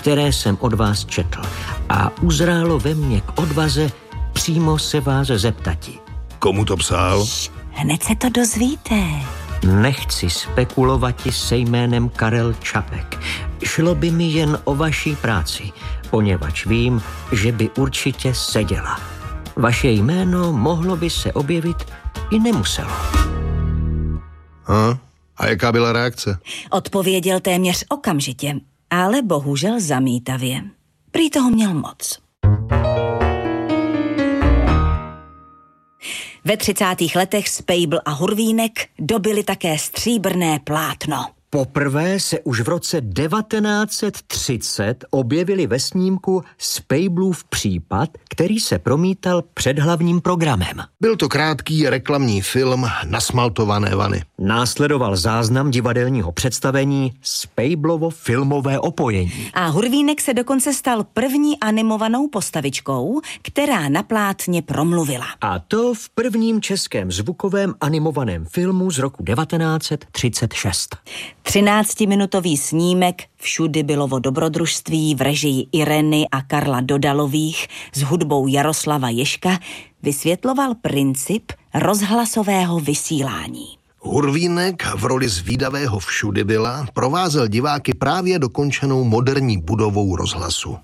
které jsem od vás četl. A uzrálo ve mně k odvaze přímo se vás zeptati. Komu to psal? Hned se to dozvíte. Nechci spekulovati se jménem Karel Čapek. Šlo by mi jen o vaší práci, poněvadž vím, že by určitě seděla. Vaše jméno mohlo by se objevit i nemuselo. A jaká byla reakce? Odpověděl téměř okamžitě, ale bohužel zamítavě. Prý toho měl moc. Ve 30. letech Spejbl a Hurvínek dobili také stříbrné plátno. Poprvé se už v roce 1930 objevili ve snímku Spejblův případ, který se promítal před hlavním programem. Byl to krátký reklamní film Nasmaltované vany. Následoval záznam divadelního představení Spejblovo filmové opojení. A Hurvínek se dokonce stal první animovanou postavičkou, která na plátně promluvila. A to v prvním českém zvukovém animovaném filmu z roku 1936. 13-minutový snímek Všudy bylo o dobrodružství v režii Ireny a Karla Dodalových s hudbou Jaroslava Ježka vysvětloval princip rozhlasového vysílání. Hurvínek v roli zvídavého Všudybyla provázel diváky právě dokončenou moderní budovou rozhlasu.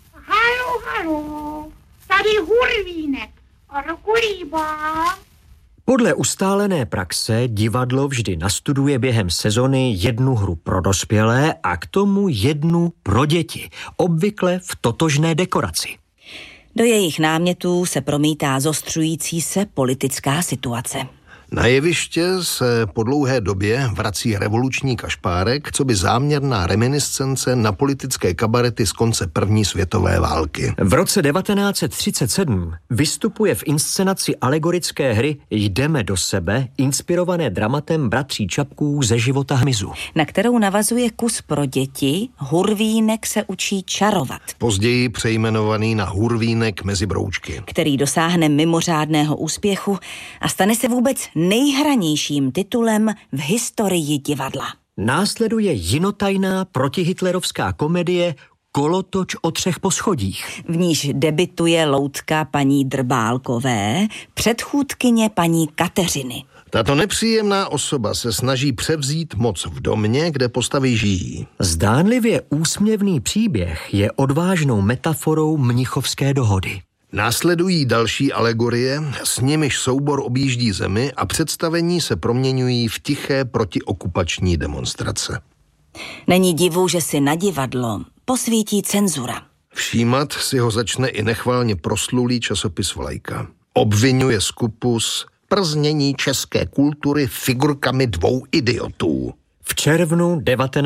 Halo, tady Hurvínek, Rokulíba. Podle ustálené praxe divadlo vždy nastuduje během sezony jednu hru pro dospělé a k tomu jednu pro děti, obvykle v totožné dekoraci. Do jejich námětů se promítá zostřující se politická situace. Na jeviště se po dlouhé době vrací revoluční Kašpárek, co by záměrná reminiscence na politické kabarety z konce první světové války. V roce 1937 vystupuje v inscenaci alegorické hry Jdeme do sebe, inspirované dramatem bratří Čapků Ze života hmyzu, na kterou navazuje kus pro děti Hurvínek se učí čarovat. Později přejmenovaný na Hurvínek mezi broučky. Který dosáhne mimořádného úspěchu a stane se vůbec nejhranějším titulem v historii divadla. Následuje jinotajná protihitlerovská komedie Kolotoč o 3 poschodích. V níž debituje loutka paní Drbálkové, předchůdkyně paní Kateřiny. Tato nepříjemná osoba se snaží převzít moc v domě, kde postavy žijí. Zdánlivě úsměvný příběh je odvážnou metaforou Mnichovské dohody. Následují další alegorie, s nimiž soubor objíždí zemi a představení se proměňují v tiché protiokupační demonstrace. Není divu, že si na divadlo posvítí cenzura. Všímat si ho začne i nechvalně proslulý časopis Vlajka. Obvinuje Skupus prznění české kultury figurkami 2 idiotů. V červnu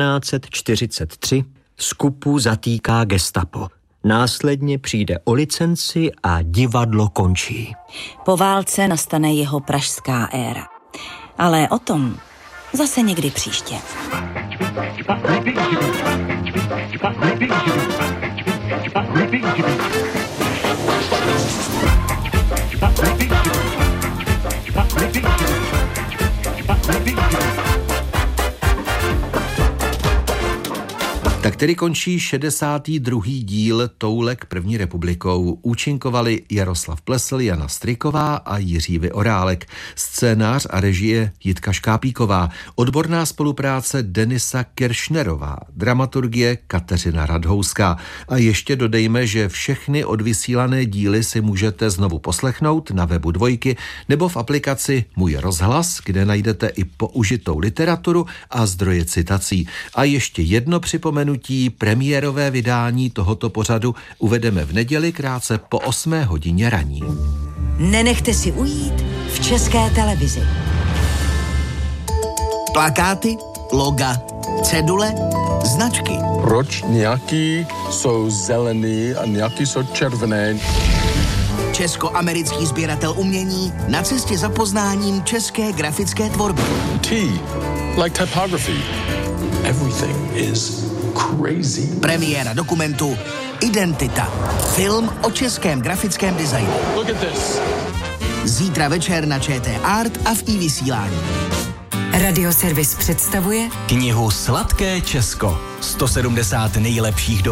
1943 Skupu zatýká gestapo. Následně přijde o licenci a divadlo končí. Po válce nastane jeho pražská éra. Ale o tom zase někdy příště. Tak tedy končí 62. díl Toulek první republikou. Účinkovali Jaroslav Plesl, Jana Stryková a Jiří Vyorálek. Scénář a režie Jitka Škápíková. Odborná spolupráce Denisa Kiršnerová. Dramaturgie Kateřina Radhouská. A ještě dodejme, že všechny odvysílané díly si můžete znovu poslechnout na webu Dvojky nebo v aplikaci Můj rozhlas, kde najdete i použitou literaturu a zdroje citací. A ještě jedno připomenutí, premiérové vydání tohoto pořadu uvedeme v neděli krátce po 8 hodině raní. Nenechte si ujít v České televizi. Plakáty, loga, cedule, značky. Proč nějaký jsou zelený a nějaký jsou červené? Česko-americký sběratel umění na cestě za poznáním české grafické tvorby. T, like typography. Everything is crazy. Premiéra dokumentu Identita. Film o českém grafickém designu. Look at this. Zítra večer na ČT Art a v iVysílání. Radioservis představuje knihu Sladké Česko. 170 nejlepších